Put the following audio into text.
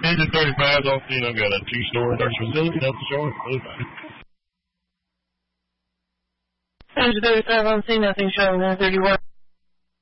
Engine 35 off, got a two-story facility. That's the short. Engine 35 on scene, nothing showing 31.